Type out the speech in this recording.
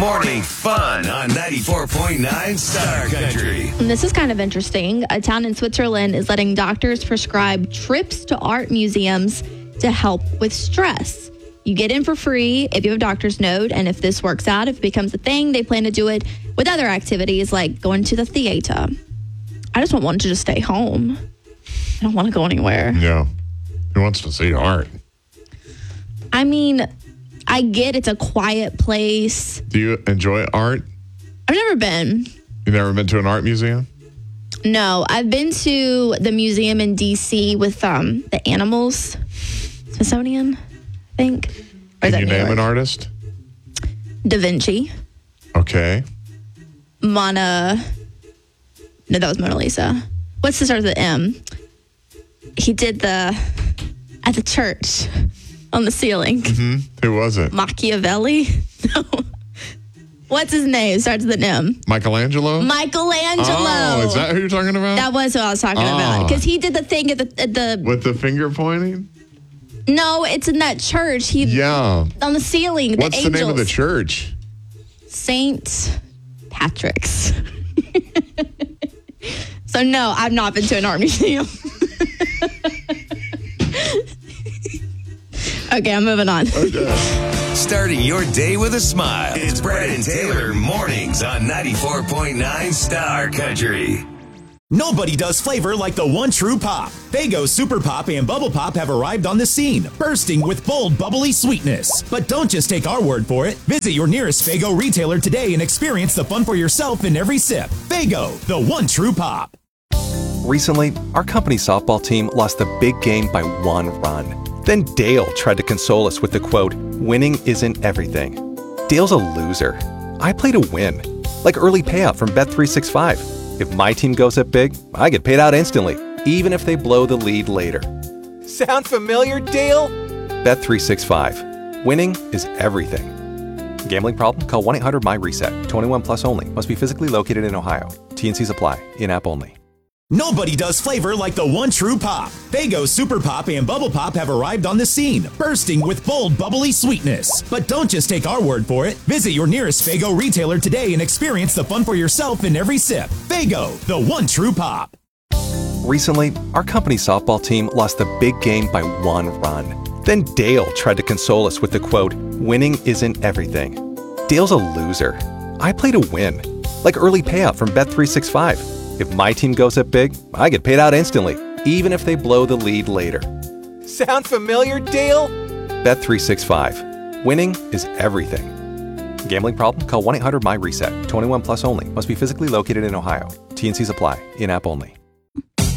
Morning fun on 94.9 Star Country. And this is kind of interesting. A town in Switzerland is letting doctors prescribe trips to art museums to help with stress. You get in for free if you have a doctor's note, and if this works out, if it becomes a thing, they plan to do it with other activities like going to the theater. I just want one to just stay home. I don't want to go anywhere. Yeah. Who wants to see art? I mean, I get it's a quiet place. Do you enjoy art? I've never been. You've never been to an art museum? No, I've been to the museum in D.C. with the animals. Smithsonian, I think. Or Can you name an artist? Da Vinci. Okay. No, that was Mona Lisa. What's the start of the M? He did at the church on the ceiling. Mm-hmm. Who was it? Machiavelli? No. What's his name? Starts with an M. Michelangelo? Michelangelo. Oh, is that who you're talking about? That was who I was talking about. Because he did the thing at the... With the finger pointing? No, it's in that church. On the ceiling, What's the name of the church? St. Patrick's. So no, I've not been to an art museum. Okay, I'm moving on. Okay. Starting your day with a smile. It's Brad and Taylor mornings on 94.9 Star Country. Nobody does flavor like the one true pop. Faygo Super Pop and Bubble Pop have arrived on the scene, bursting with bold, bubbly sweetness. But don't just take our word for it. Visit your nearest Faygo retailer today and experience the fun for yourself in every sip. Faygo, the one true pop. Recently, our company softball team lost the big game by 1 run. Then Dale tried to console us with the quote, "Winning isn't everything." Dale's a loser. I play to win. Like early payout from Bet365. If my team goes up big, I get paid out instantly, even if they blow the lead later. Sound familiar, Dale? Bet365. Winning is everything. Gambling problem? Call 1-800-MY-RESET. 21 plus only. Must be physically located in Ohio. T&Cs apply. In-app only. Nobody does flavor like the one true pop. Faygo Super Pop and Bubble Pop have arrived on the scene, bursting with bold, bubbly sweetness. But don't just take our word for it. Visit your nearest Faygo retailer today and experience the fun for yourself in every sip. Faygo, the one true pop. Recently, our company softball team lost the big game by 1 run. Then Dale tried to console us with the quote, "Winning isn't everything." Dale's a loser. I play to win. Like early payout from Bet365. If my team goes up big, I get paid out instantly, even if they blow the lead later. Sound familiar, Dale? Bet365. Winning is everything. Gambling problem? Call 1-800-MY-RESET. 21 plus only. Must be physically located in Ohio. T&Cs apply. In-app only.